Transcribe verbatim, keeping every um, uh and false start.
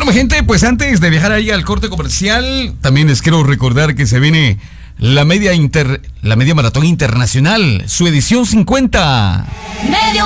Bueno, mi gente, pues antes de viajar ahí al corte comercial, también les quiero recordar que se viene la media inter, la media maratón internacional, su edición cincuenta. Medio